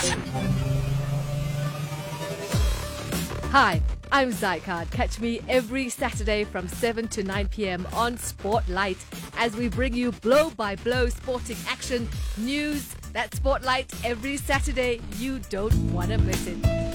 Hi, I'm Zycard. Catch me every Saturday from 7 to 9 p.m. on Spotlight as we bring you blow-by-blow sporting action news. That's Spotlight every Saturday. You don't want to miss it.